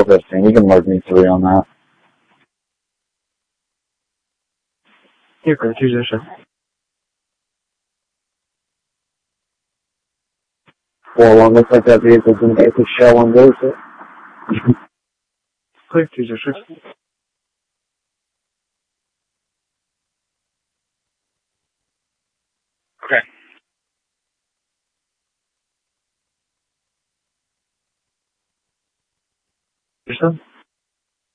415. You can mark me 3 on that. 一会儿拒绝审。 4-1 looks like that vehicle's going to get the shell on Dorset. 会拒绝审。 Okay. 13